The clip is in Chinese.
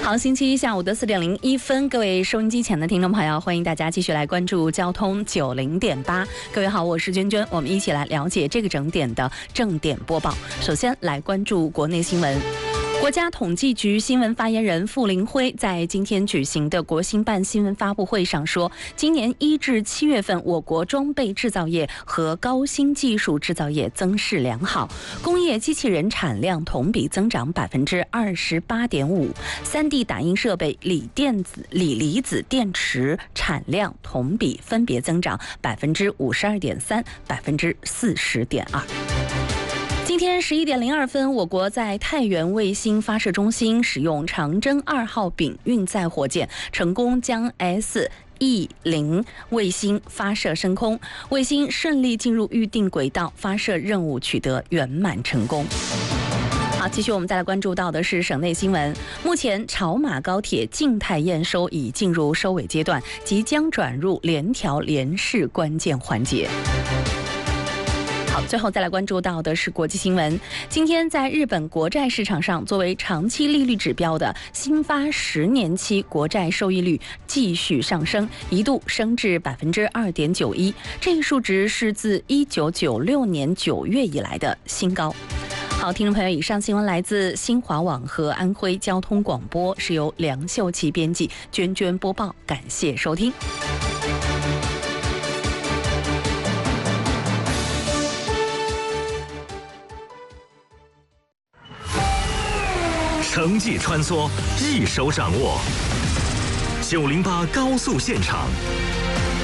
好，星期一下午的4:01，各位收音机前的听众朋友，欢迎大家继续来关注交通90.8。各位好，我是娟娟，我们一起来了解这个整点的正点播报。首先来关注国内新闻。国家统计局新闻发言人傅林辉在今天举行的国新办新闻发布会上说，今年1至7月份，我国装备制造业和高新技术制造业增势良好，工业机器人产量同比增长28.5%，3D 打印设备、锂离子电池产量同比分别增长52.3%、40.2%。今天11:02分，我国在太原卫星发射中心使用长征2号丙运载火箭，成功将 SE0卫星发射升空，卫星顺利进入预定轨道，发射任务取得圆满成功。好，继续我们再来关注到的是省内新闻。目前潮马高铁静态验收已进入收尾阶段，即将转入联调联试关键环节。好，最后再来关注到的是国际新闻。今天在日本国债市场上，作为长期利率指标的新发10年期国债收益率继续上升，一度升至2.91%，这一数值是自1996年9月以来的新高。好，听众朋友，以上新闻来自新华网和安徽交通广播，是由梁秀琪编辑，娟娟播报，感谢收听。 城际穿梭，一手掌握。908高速现场，